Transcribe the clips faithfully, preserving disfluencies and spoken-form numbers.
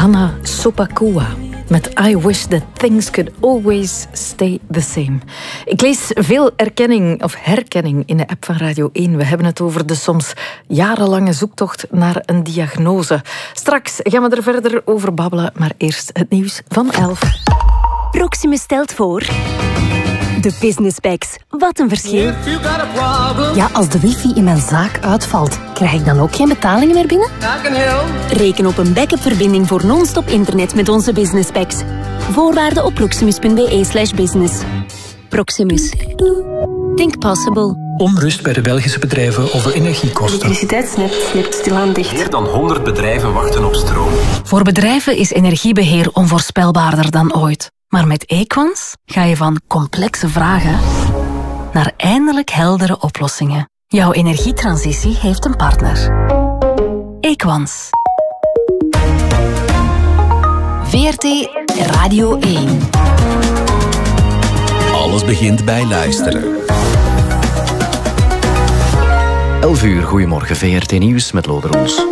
Hannah Sopakua met I Wish That Things Could Always Stay The Same. Ik lees veel erkenning of herkenning in de app van Radio één. We hebben het over de soms jarenlange zoektocht naar een diagnose. Straks gaan we er verder over babbelen, maar eerst het nieuws van elf. Proximus stelt voor... De Business Packs. Wat een verschil. Ja, als de wifi in mijn zaak uitvalt, krijg ik dan ook geen betalingen meer binnen? Reken op een backup-verbinding voor non-stop internet met onze Business Packs. Voorwaarden op proximus.be slash business. Proximus. Think possible. Onrust bij de Belgische bedrijven over energiekosten. Het elektriciteitsnet knipt stilaan dicht. Meer dan honderd bedrijven wachten op stroom. Voor bedrijven is energiebeheer onvoorspelbaarder dan ooit. Maar met Equans ga je van complexe vragen naar eindelijk heldere oplossingen. Jouw energietransitie heeft een partner. Equans. V R T Radio één. Alles begint bij luisteren. elf uur, goedemorgen, V R T Nieuws met Lode Roels.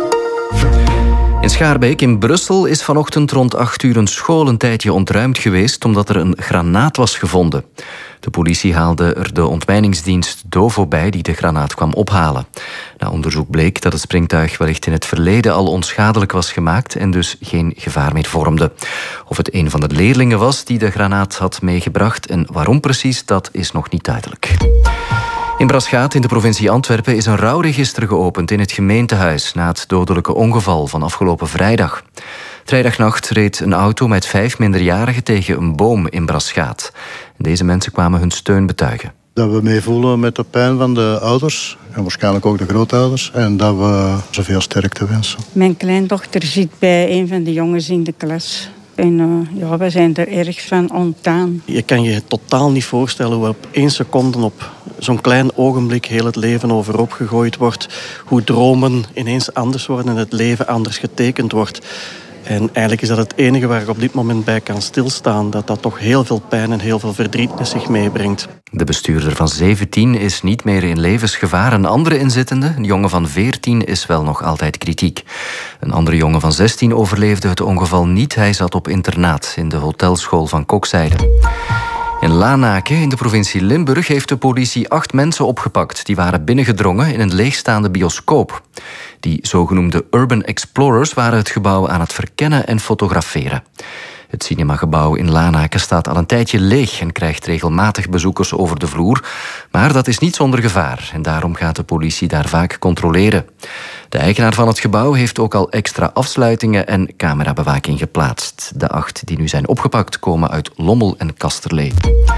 In Schaarbeek in Brussel is vanochtend rond acht uur een school een tijdje ontruimd geweest omdat er een granaat was gevonden. De politie haalde er de ontmijningsdienst Dovo bij die de granaat kwam ophalen. Na onderzoek bleek dat het springtuig wellicht in het verleden al onschadelijk was gemaakt en dus geen gevaar meer vormde. Of het een van de leerlingen was die de granaat had meegebracht en waarom precies, dat is nog niet duidelijk. In Braschaat in de provincie Antwerpen is een rouwregister geopend in het gemeentehuis na het dodelijke ongeval van afgelopen vrijdag. Vrijdagnacht reed een auto met vijf minderjarigen tegen een boom in Braschaat. Deze mensen kwamen hun steun betuigen. Dat we meevoelen met de pijn van de ouders en waarschijnlijk ook de grootouders en dat we zoveel sterkte wensen. Mijn kleindochter zit bij een van de jongens in de klas. En uh, ja, we zijn er erg van ontdaan. Je kan je totaal niet voorstellen hoe op één seconde op zo'n klein ogenblik heel het leven overhoop gegooid wordt. Hoe dromen ineens anders worden en het leven anders getekend wordt. En eigenlijk is dat het enige waar ik op dit moment bij kan stilstaan. Dat dat toch heel veel pijn en heel veel verdriet met zich meebrengt. De bestuurder van zeventien is niet meer in levensgevaar. Een andere inzittende, een jongen van veertien, is wel nog altijd kritiek. Een andere jongen van zestien overleefde het ongeval niet. Hij zat op internaat in de hotelschool van Kokzijde. In Lanaken, in de provincie Limburg, heeft de politie acht mensen opgepakt. Die waren binnengedrongen in een leegstaande bioscoop. Die zogenoemde Urban Explorers waren het gebouw aan het verkennen en fotograferen. Het cinemagebouw in Lanaken staat al een tijdje leeg en krijgt regelmatig bezoekers over de vloer. Maar dat is niet zonder gevaar en daarom gaat de politie daar vaak controleren. De eigenaar van het gebouw heeft ook al extra afsluitingen en camerabewaking geplaatst. De acht die nu zijn opgepakt komen uit Lommel en Kasterlee.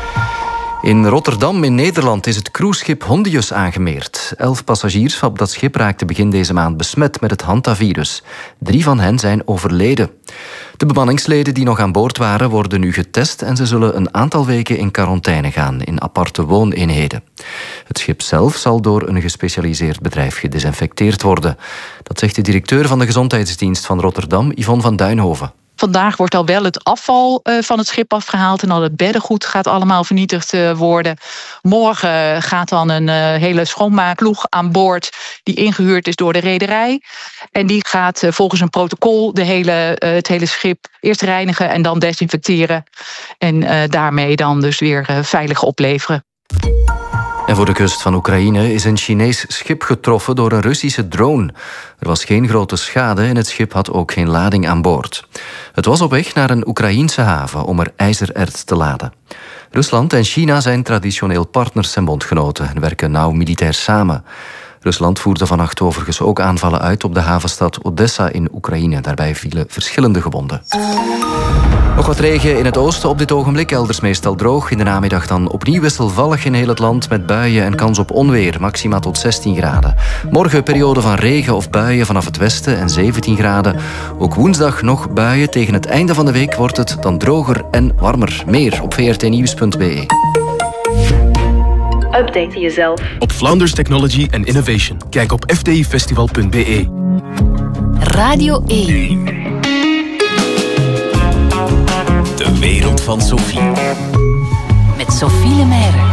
In Rotterdam in Nederland is het cruiseschip Hondius aangemeerd. Elf passagiers op dat schip raakten begin deze maand besmet met het hantavirus. Drie van hen zijn overleden. De bemanningsleden die nog aan boord waren worden nu getest en ze zullen een aantal weken in quarantaine gaan in aparte wooneenheden. Het schip zelf zal door een gespecialiseerd bedrijf gedesinfecteerd worden. Dat zegt de directeur van de Gezondheidsdienst van Rotterdam, Yvonne van Duinhoven. Vandaag wordt al wel het afval uh, van het schip afgehaald en al het beddengoed gaat allemaal vernietigd uh, worden. Morgen gaat dan een uh, hele schoonmaakploeg aan boord die ingehuurd is door de rederij. En die gaat uh, volgens een protocol de hele, uh, het hele schip eerst reinigen en dan desinfecteren. En uh, daarmee dan dus weer uh, veilig opleveren. En voor de kust van Oekraïne is een Chinees schip getroffen door een Russische drone. Er was geen grote schade en het schip had ook geen lading aan boord. Het was op weg naar een Oekraïense haven om er ijzererts te laden. Rusland en China zijn traditioneel partners en bondgenoten en werken nauw militair samen. Rusland voerde vannacht overigens ook aanvallen uit op de havenstad Odessa in Oekraïne. Daarbij vielen verschillende gewonden. Nog wat regen in het oosten op dit ogenblik, elders meestal droog. In de namiddag dan opnieuw wisselvallig in heel het land met buien en kans op onweer, maxima tot zestien graden. Morgen periode van regen of buien vanaf het westen en zeventien graden. Ook woensdag nog buien. Tegen het einde van de week wordt het dan droger en warmer. Meer op v r t nieuws punt b e. Update jezelf op Flounders Technology and Innovation. Kijk op f d i festival punt b e. Radio één. De wereld van Sophie. Met Sophie Lemaire.